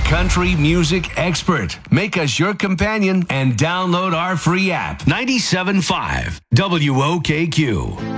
country music expert. Make us your companion and download our free app. 97.5 WOKQ.